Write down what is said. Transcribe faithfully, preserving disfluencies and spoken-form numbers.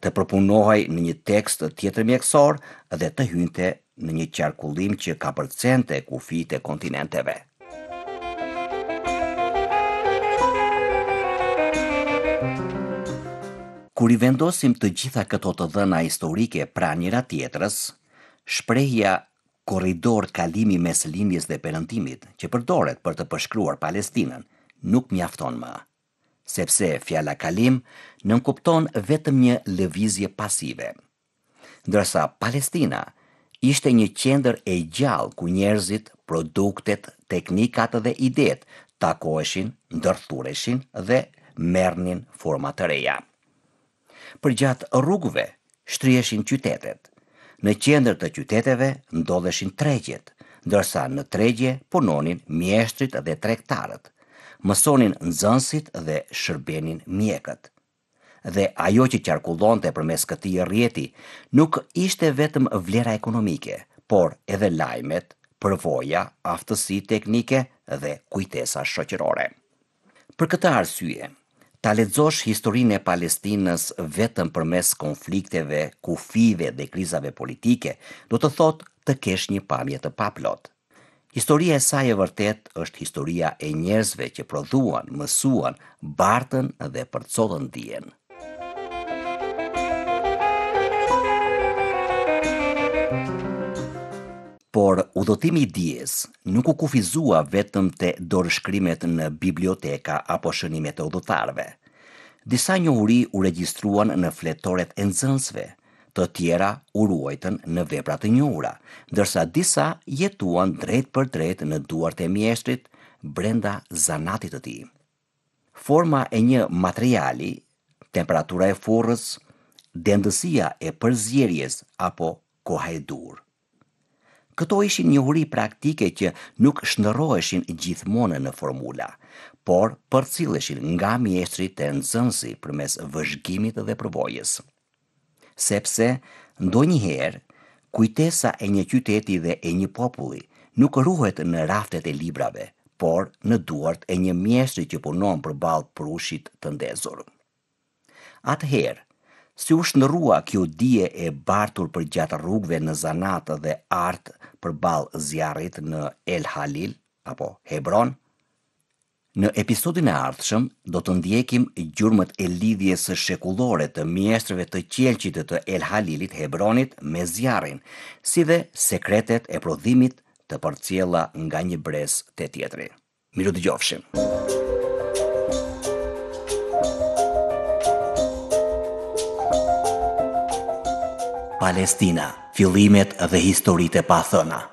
të përpunohej në një tekst tjetër mjekësor dhe të hynte në një qarkullim që ka përcente kufijtë e kontinenteve. Kur i vendosim të gjitha këto të dhëna historike pranë njëra tjetrës, shprehja korridor kalimi mes lindjes dhe perëndimit që përdoret për të përshkruar Palestinën nuk mjafton më, sepse fjala kalim nënkupton vetëm një lëvizje pasive. Ndërsa Palestina ishte një qendër e gjallë ku njerëzit, produktet, teknikat dhe idet takoheshin, ndërthureshin dhe merrnin forma të reja. Përgjatë rrugëve shtriheshin qytetet. Në qendër të qyteteve ndodheshin tregjet, ndërsa në tregje punonin mjeshtrit dhe tregtarët, mësonin nxënësit dhe shërbenin mjekët. Dhe ajo që qarkullonte përmes këtij rrjeti nuk ishte vetëm vlera ekonomike, por edhe lajmet, përvoja, aftësi teknike dhe kujtesa shoqërore. Për këtë arsye, ta lexosh historinë e Palestinës vetëm përmes konflikteve, kufive dhe krizave politike, do të thotë të kesh një pamje të paplot. Historia e saj e vërtet është historia e njerëzve që prodhuan, mësuan, bartën dhe përcollën dijen. Por udhëtimi i dijes nuk u kufizua vetëm te dorëshkrimet në biblioteka apo shënimet e udhëtarëve. Disa njohuri u regjistruan në fletoret e nxënësve, të tjera u ruajtën në vepra të njohura, ndërsa disa jetuan drejt për drejt në duart e mjeshtrit brenda zanatit të tij. Forma e një materiali, temperatura e furrës, dendësia e përzierjes apo koha e dur. Këto ishin njohuri praktike që nuk shndërroheshin gjithmonë në formula, por përcilleshin nga mjeshtrit e nxënësi përmes vëzhgimit dhe përvojës. Sepse ndonjëherë kujtesa e një qyteti dhe e një populli nuk ruhet në raftet e librave, por në duart e një mjeshtri që punon përballë prushit të ndezur. Atëherë, si u shndërrua kjo dije e bartur përgjatë rrugëve në zanat dhe art përballë zjarrit në El Halil apo Hebron? Në episodin e ardhshëm do të ndjekim gjurmët e lidhjes shekullore të mjeshtrëve të qelqit të El Halilit Hebronit me zjarrin, si dhe sekretet e prodhimit të përcjella nga një brez te tjetri. Miru dëgjofshim. Palestina, fillimet dhe historitë e pathëna.